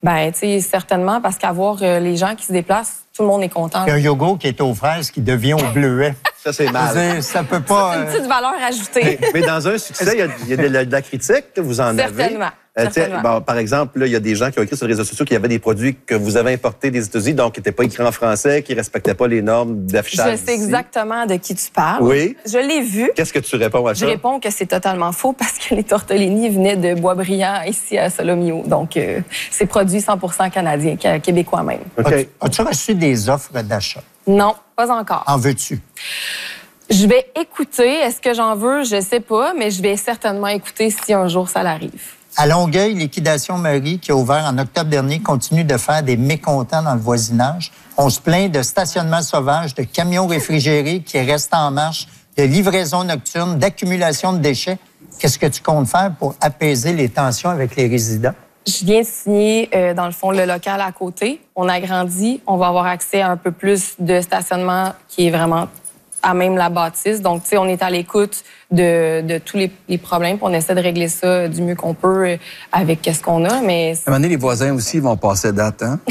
Ben, tu sais, certainement, parce qu'avoir les gens qui se déplacent, tout le monde est content. Il y a un yogourt qui est aux fraises qui devient au bleuet. Ça, c'est mal. Ça peut pas... C'est une petite valeur ajoutée. Mais dans un succès, il y a de la critique, vous en Certainement. avez. Certainement. Bon, par exemple, là, il y a des gens qui ont écrit sur les réseaux sociaux qu'il y avait des produits que vous avez importés des États-Unis, donc qui n'étaient pas écrits en français, qui ne respectaient pas les normes d'affichage. Je sais exactement de qui tu parles. Oui. Je l'ai vu. Qu'est-ce que tu réponds à ça? Je réponds que c'est totalement faux parce que les tortellini venaient de Boisbriand, ici à Solomio. Donc, c'est produit 100% canadien, québécois même. OK. As-tu reçu des offres d'achat? Non, pas encore. En veux-tu? Je vais écouter. Est-ce que j'en veux? Je sais pas, mais je vais certainement écouter si un jour ça l'arrive. À Longueuil, Liquidation Marie, qui a ouvert en octobre dernier, continue de faire des mécontents dans le voisinage. On se plaint de stationnement sauvage, de camions réfrigérés qui restent en marche, de livraison nocturne, d'accumulation de déchets. Qu'est-ce que tu comptes faire pour apaiser les tensions avec les résidents? Je viens de signer, dans le fond, le local à côté. On agrandit. On va avoir accès à un peu plus de stationnement qui est vraiment à même la bâtisse. Donc, tu sais, on est à l'écoute de tous les problèmes. Puis on essaie de régler ça du mieux qu'on peut avec ce qu'on a. Mais à un moment donné, les voisins aussi vont passer date, hein?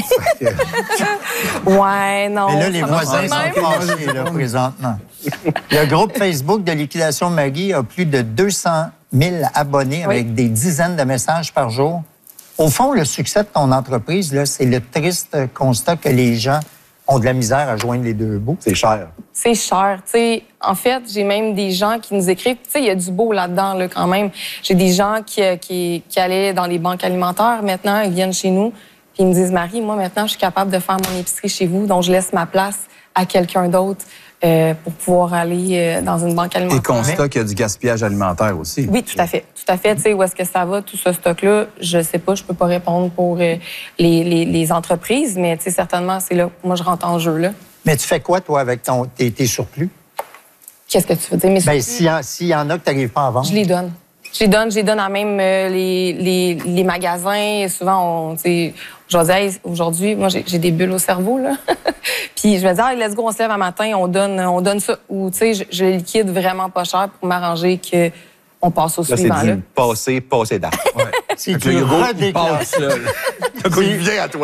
Ouais, non. Mais là, les voisins sont fâchés, là, présentement. Le groupe Facebook de Liquidation Marie a plus de 200 000 abonnés avec des dizaines de messages par jour. Au fond, le succès de ton entreprise, là, c'est le triste constat que les gens ont de la misère à joindre les deux bouts. C'est cher. C'est cher. Tu sais, en fait, j'ai même des gens qui nous écrivent. Tu sais, il y a du beau là-dedans, là, quand même. J'ai des gens qui allaient dans les banques alimentaires. Maintenant, ils viennent chez nous. Puis ils me disent, Marie, moi, maintenant, je suis capable de faire mon épicerie chez vous. Donc, je laisse ma place à quelqu'un d'autre pour pouvoir aller dans une banque alimentaire. Et constat qu'il y a du gaspillage alimentaire aussi. Oui, tout à fait. Tout à fait. Tu sais, où est-ce que ça va, tout ce stock-là? Je sais pas, je peux pas répondre pour les entreprises, mais tu sais, certainement, c'est là moi je rentre en jeu, là. Mais tu fais quoi, toi, avec tes surplus? Qu'est-ce que tu veux dire? Bien, s'il y en a que tu n'arrives pas à vendre. Je les donne. Je les donne à même les magasins. Souvent, tu sais, je vais dire, hey, aujourd'hui, moi, j'ai des bulles au cerveau, là. Puis je vais dire, hey, let's go, on se lève un matin, on donne ça. Ou, tu sais, je liquide vraiment pas cher pour m'arranger qu'on passe au suivant, là. C'est du passé date. Ouais. C'est du redéclassé. Il vient à toi.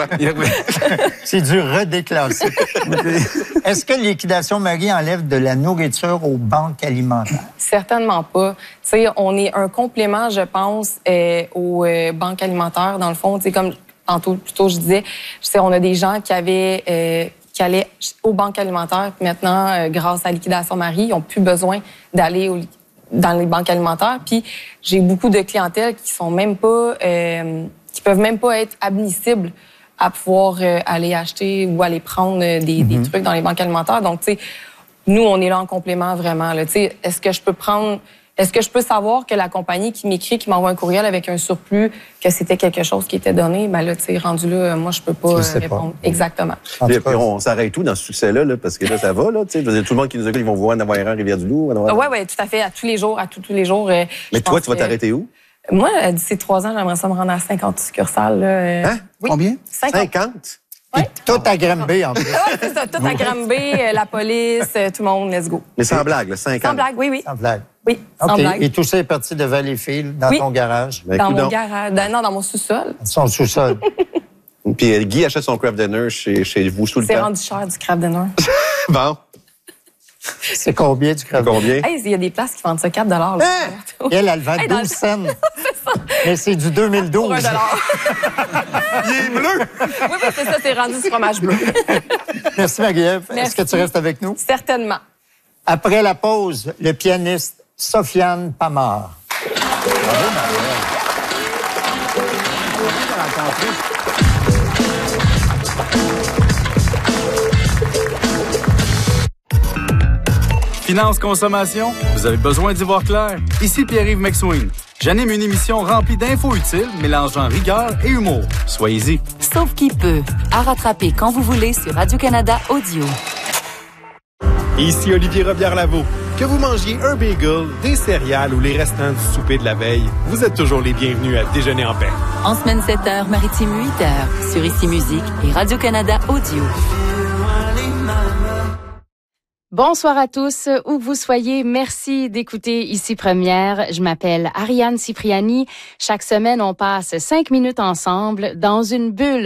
C'est du redéclassé. Est-ce que Liquidation Marie enlève de la nourriture aux banques alimentaires? Certainement pas. Tu sais, on est un complément, je pense, aux banques alimentaires. Dans le fond, tu sais, comme tantôt, plutôt, je disais, on a des gens qui allaient aux banques alimentaires. Puis maintenant, grâce à Liquidation Marie, ils n'ont plus besoin d'aller dans les banques alimentaires. Puis j'ai beaucoup de clientèle qui sont même pas, qui peuvent même pas être admissibles à pouvoir aller acheter ou aller prendre des trucs dans les banques alimentaires. Donc, tu sais, nous, on est là en complément vraiment. Tu sais, est-ce que je peux savoir que la compagnie qui m'écrit, qui m'envoie un courriel avec un surplus, que c'était quelque chose qui était donné? Ben là, tu sais, rendu là, moi, je peux pas répondre. Pas. Exactement. Et puis on s'arrête tout dans ce succès-là, là, parce que là, ça va, là, tu sais. Je veux dire, tout le monde qui nous écoute, ils vont voir en avoir un Rivière-du-Loup. Oui, tout à fait. À tous les jours, tous les jours. Mais toi, tu vas t'arrêter où? Moi, d'ici 3 ans, j'aimerais ça me rendre à 50 succursales. Là. Hein? Oui. Combien? 50? Oui. Tout à Granby, en plus. Oui, c'est ça. Tout à Granby, la police, tout le monde, let's go. Mais sans blague, là, 50. Sans blague, oui. Sans blague. Oui, sans OK. blague. Et tout ça est parti de Valleyfield, dans ton garage? Ben, dans mon garage. Non, dans mon sous-sol. Son sous-sol. Puis Guy achète son craft dinner chez vous sous le temps. C'est rendu cher, du craft dinner. Bon. C'est combien du craft dinner? Combien? Hey, il y a des places qui vendent ça 4 $. Elle vend 12 cents. Mais c'est du 2012. Pour $1. Il est bleu! Oui, c'est ça, c'est rendu du fromage bleu. Merci, Marie-Ève. Est-ce que tu restes avec nous? Certainement. Après la pause, le pianiste Sofiane Pamard. Bravo, Marie-Ève. Finance Consommation, vous avez besoin d'y voir clair? Ici Pierre-Yves McSween. J'anime une émission remplie d'infos utiles, mélangeant rigueur et humour. Soyez-y. Sauf qui peut. À rattraper quand vous voulez sur Radio-Canada Audio. Ici Olivier Robillard-Lavaux. Que vous mangiez un bagel, des céréales ou les restants du souper de la veille, vous êtes toujours les bienvenus à Déjeuner en paix. En semaine 7h, maritime 8h, sur Ici Musique et Radio-Canada Audio. Bonsoir à tous, où que vous soyez, merci d'écouter Ici Première. Je m'appelle Ariane Cipriani. Chaque semaine, on passe 5 minutes ensemble dans une bulle